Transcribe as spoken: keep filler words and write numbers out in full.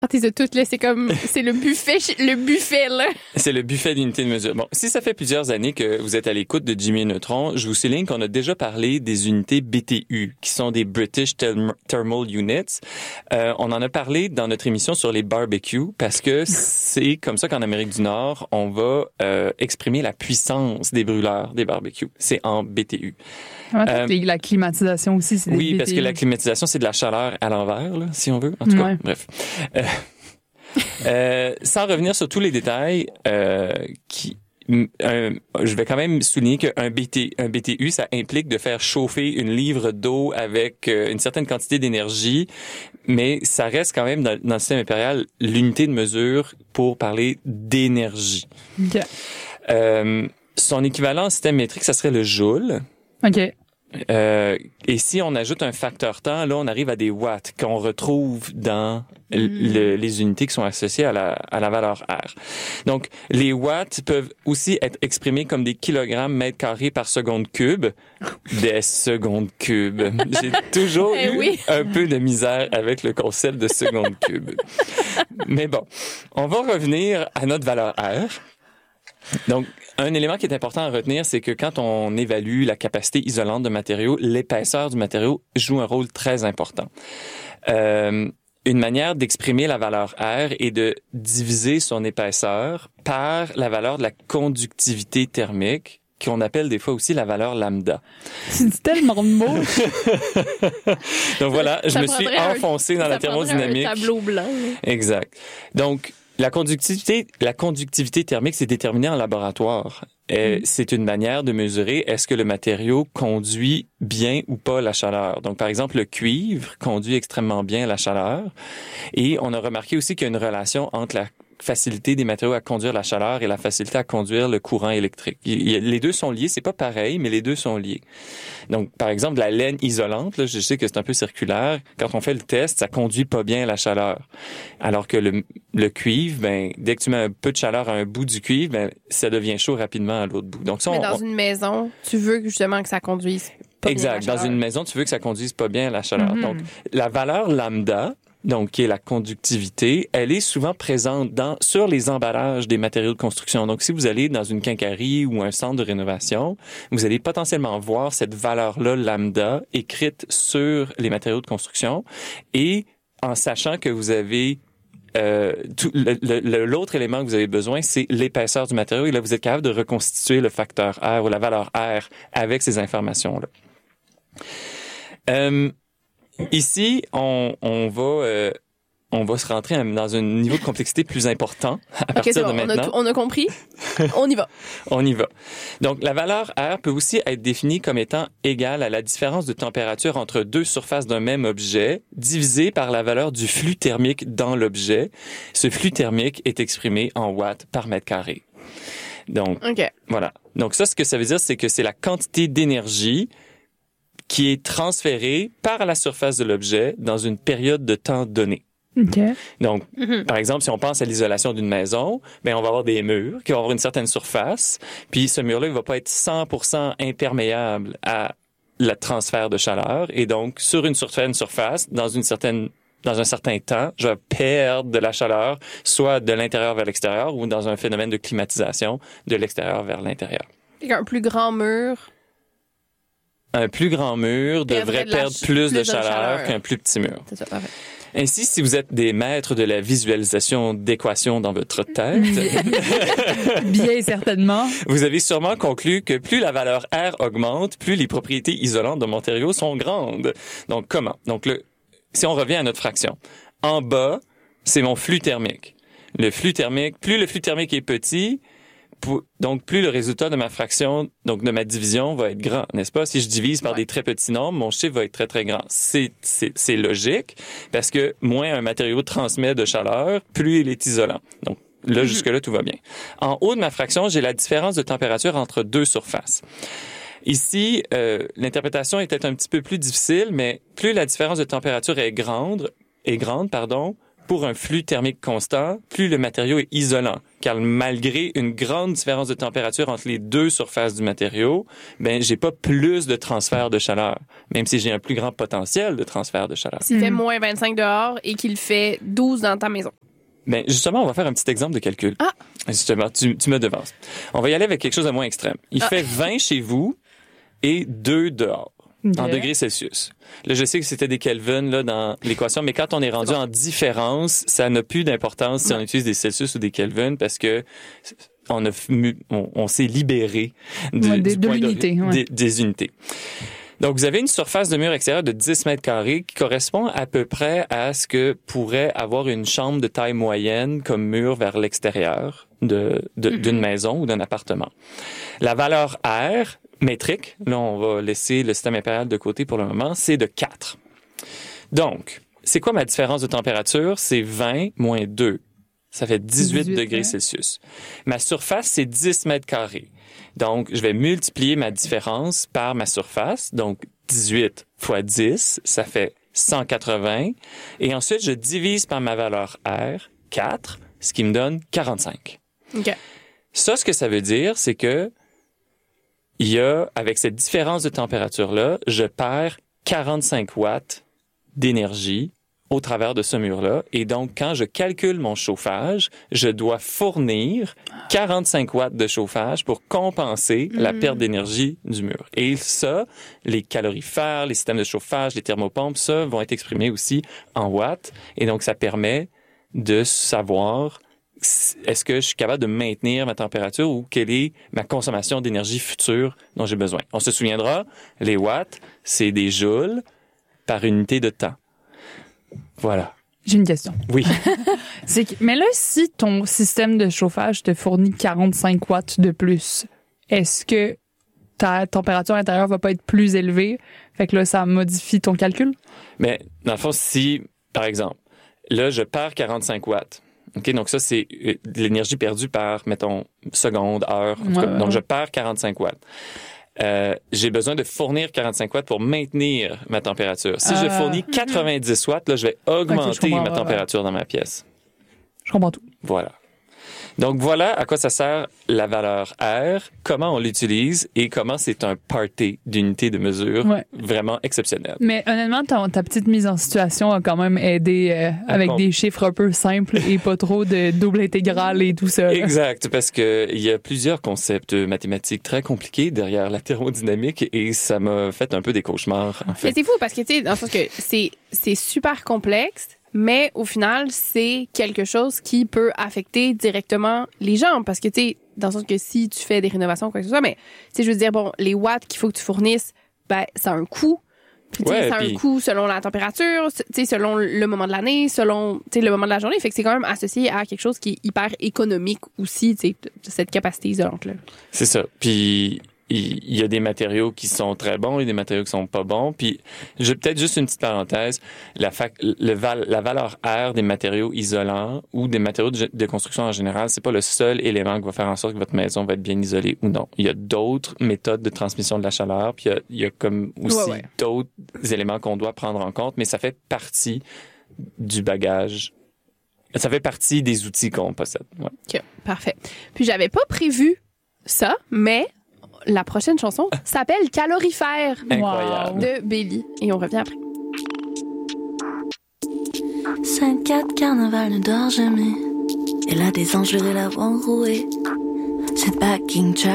Ah, t'es toutes là, c'est comme, c'est le buffet, le buffet, là. C'est le buffet d'unités de mesure. Bon, si ça fait plusieurs années que vous êtes à l'écoute de Jimmy Neutron, je vous souligne qu'on a déjà parlé des unités B T U, qui sont des British Therm- Thermal Units. Euh, on en a parlé dans notre émission sur les barbecues, parce que c'est comme ça qu'en Amérique du Nord, on va euh, exprimer la puissance des brûleurs des barbecues. C'est en B T U. Euh, la climatisation aussi, c'est des Oui, B T U. parce que la climatisation, c'est de la chaleur à l'envers, là, si on veut. En tout ouais. cas, bref. Euh, euh, sans revenir sur tous les détails, euh, qui, un, je vais quand même souligner qu'un B T, un B T U, ça implique de faire chauffer une livre d'eau avec une certaine quantité d'énergie, mais ça reste quand même dans, dans le système impérial l'unité de mesure pour parler d'énergie. OK. Euh, son équivalent en système métrique, ça serait le joule. OK. Euh, et si on ajoute un facteur temps, là, on arrive à des watts qu'on retrouve dans mm. le, les unités qui sont associées à la, à la valeur R. Donc, les watts peuvent aussi être exprimés comme des kilogrammes mètres carrés par seconde cube. Des secondes cubes. J'ai toujours eh eu oui. un peu de misère avec le concept de seconde cube. Mais bon, on va revenir à notre valeur R. Donc, un élément qui est important à retenir, c'est que quand on évalue la capacité isolante de matériaux, l'épaisseur du matériau joue un rôle très important. Euh, une manière d'exprimer la valeur R est de diviser son épaisseur par la valeur de la conductivité thermique, qu'on appelle des fois aussi la valeur lambda. C'est tellement de mots. Donc voilà, je ça me suis enfoncé un, dans la thermodynamique. Un tableau blanc. Exact. Donc, La conductivité, la conductivité thermique, c'est déterminé en laboratoire. Et mmh. C'est une manière de mesurer est-ce que le matériau conduit bien ou pas la chaleur. Donc, par exemple, le cuivre conduit extrêmement bien la chaleur. Et on a remarqué aussi qu'il y a une relation entre la facilité des matériaux à conduire la chaleur et la facilité à conduire le courant électrique. Il, il, les deux sont liés, c'est pas pareil, mais les deux sont liés. Donc, par exemple, la laine isolante, là, je sais que c'est un peu circulaire. Quand on fait le test, ça conduit pas bien la chaleur. Alors que le, le cuivre, ben, dès que tu mets un peu de chaleur à un bout du cuivre, ben, ça devient chaud rapidement à l'autre bout. Donc, ça, mais on, dans on... une maison, tu veux justement que ça conduise pas exact. bien la Dans une maison, tu veux que ça conduise pas bien la chaleur. Mm-hmm. Donc, la valeur lambda, donc qui est la conductivité, elle est souvent présente dans sur les emballages des matériaux de construction. Donc, si vous allez dans une quincaillerie ou un centre de rénovation, vous allez potentiellement voir cette valeur-là lambda écrite sur les matériaux de construction et en sachant que vous avez euh, tout, le, le, l'autre élément que vous avez besoin, c'est l'épaisseur du matériau. Et là, vous êtes capable de reconstituer le facteur R ou la valeur R avec ces informations-là. Euh, Ici, on, on va euh, on va se rentrer dans un niveau de complexité plus important à okay, partir c'est bon, de maintenant. On a, on a compris. On y va. On y va. Donc, la valeur R peut aussi être définie comme étant égale à la différence de température entre deux surfaces d'un même objet divisée par la valeur du flux thermique dans l'objet. Ce flux thermique est exprimé en watts par mètre carré. Donc, okay. Voilà. Donc, ça, ce que ça veut dire, c'est que c'est la quantité d'énergie qui est transféré par la surface de l'objet dans une période de temps donnée. Okay. Donc, mm-hmm. par exemple, si on pense à l'isolation d'une maison, ben on va avoir des murs qui vont avoir une certaine surface, puis ce mur-là, il va pas être cent pour cent imperméable à le transfert de chaleur, et donc, sur une certaine surface, dans une certaine dans un certain temps, je vais perdre de la chaleur, soit de l'intérieur vers l'extérieur, ou dans un phénomène de climatisation, de l'extérieur vers l'intérieur. Et un plus grand mur... Un plus grand mur devrait de perdre ch- plus, plus de, de chaleur, chaleur qu'un plus petit mur. C'est ça, parfait. Ainsi, si vous êtes des maîtres de la visualisation d'équations dans votre tête, bien certainement, vous avez sûrement conclu que plus la valeur R augmente, plus les propriétés isolantes de matériaux sont grandes. Donc, comment? Donc, le, si on revient à notre fraction, en bas, c'est mon flux thermique. Le flux thermique, plus le flux thermique est petit, donc, plus le résultat de ma fraction, donc de ma division, va être grand, n'est-ce pas? Si je divise par ouais. des très petits nombres, mon chiffre va être très, très grand. C'est, c'est, c'est logique, parce que moins un matériau transmet de chaleur, plus il est isolant. Donc, là, mm-hmm. jusque-là, tout va bien. En haut de ma fraction, j'ai la différence de température entre deux surfaces. Ici, euh, l'interprétation est peut-être un petit peu plus difficile, mais plus la différence de température est grande, est grande, pardon, pour un flux thermique constant, plus le matériau est isolant. car malgré une grande différence de température entre les deux surfaces du matériau, ben j'ai pas plus de transfert de chaleur, même si j'ai un plus grand potentiel de transfert de chaleur. S'il fait moins vingt-cinq dehors et qu'il fait douze dans ta maison. Ben justement, on va faire un petit exemple de calcul. Ah. Justement, tu, tu me devances. On va y aller avec quelque chose de moins extrême. Il Ah. fait vingt chez vous et deux dehors. Ok. En degrés Celsius. Là, je sais que c'était des Kelvin là dans l'équation, mais quand on est rendu en différence, ça n'a plus d'importance si on utilise des Celsius ou des Kelvin parce que on a on, on s'est libéré de, Ouais, des- du de point l'unité, ouais. des, des unités. Donc, vous avez une surface de mur extérieur de dix mètres carrés qui correspond à peu près à ce que pourrait avoir une chambre de taille moyenne comme mur vers l'extérieur de, de, d'une maison ou d'un appartement. La valeur R métrique, là, on va laisser le système impérial de côté pour le moment, c'est de quatre. Donc, c'est quoi ma différence de température? C'est vingt moins deux. Ça fait dix-huit, dix-huit, degrés ouais. Celsius. Ma surface, c'est dix mètres carrés. Donc, je vais multiplier ma différence par ma surface. Donc, dix-huit fois dix, ça fait cent quatre-vingts. Et ensuite, je divise par ma valeur R, quatre, ce qui me donne quarante-cinq. OK. Ça, ce que ça veut dire, c'est que il y a, avec cette différence de température-là, je perds quarante-cinq watts d'énergie au travers de ce mur-là. Et donc, quand je calcule mon chauffage, je dois fournir quarante-cinq watts de chauffage pour compenser Mm. la perte d'énergie du mur. Et ça, les calorifères, les systèmes de chauffage, les thermopompes, ça, vont être exprimés aussi en watts. Et donc, ça permet de savoir est-ce que je suis capable de maintenir ma température ou quelle est ma consommation d'énergie future dont j'ai besoin. On se souviendra, les watts, c'est des joules par unité de temps. Voilà. J'ai une question. Oui. C'est que, mais là, si ton système de chauffage te fournit quarante-cinq watts de plus, est-ce que ta température intérieure va pas être plus élevée? Fait que là, ça modifie ton calcul? Mais dans le fond, si, par exemple, là, je perds quarante-cinq watts. OK, donc ça, c'est euh, de l'énergie perdue par, mettons, seconde, heure. En tout Ouais, cas, ouais, donc, ouais. je perds quarante-cinq watts. Euh, j'ai besoin de fournir quarante-cinq watts pour maintenir ma température. Si je Euh, fournis quatre-vingt-dix watts, là, je vais augmenter Ok, je comprends, ma ouais, température dans ma pièce. Je comprends tout. Voilà. Donc, voilà à quoi ça sert la valeur R, comment on l'utilise et comment c'est un party d'unité de mesure Ouais. vraiment exceptionnel. Mais honnêtement, ta, ta petite mise en situation a quand même aidé euh, avec con- des chiffres un peu simples et pas trop de double intégrale et tout ça. là. Exact, parce que il y a plusieurs concepts mathématiques très compliqués derrière la thermodynamique et ça m'a fait un peu des cauchemars, en Mais fait. c'est fou parce que, tu sais, dans le sens que c'est, c'est super complexe, mais au final, c'est quelque chose qui peut affecter directement les gens. Parce que, tu sais, dans le sens que si tu fais des rénovations ou quoi que ce soit, mais, tu sais, je veux dire, bon, les watts qu'il faut que tu fournisses, ben, ça a un coût. Puis, tu sais, Ouais, ça a puis- un coût selon la température, tu sais, selon le moment de l'année, selon, tu sais, le moment de la journée. Fait que c'est quand même associé à quelque chose qui est hyper économique aussi, tu sais, de- de cette capacité isolante-là. C'est ça. Puis il il y a des matériaux qui sont très bons et des matériaux qui sont pas bons. Puis j'ai peut-être juste une petite parenthèse. La, fac, le val, la valeur R des matériaux isolants ou des matériaux de, de construction en général, c'est pas le seul élément qui va faire en sorte que votre maison va être bien isolée ou non. Il y a d'autres méthodes de transmission de la chaleur. Puis il y a, il y a comme aussi Ouais, ouais. d'autres éléments qu'on doit prendre en compte, mais ça fait partie du bagage. Ça fait partie des outils qu'on possède. Ouais. OK, parfait. Puis j'avais pas prévu ça, mais la prochaine chanson s'appelle Calorifère Incroyable. de Belly. Et on revient après. cinq quatre carnaval ne dort jamais. Elle a des anges, je vais la voir rouer. Cette backing track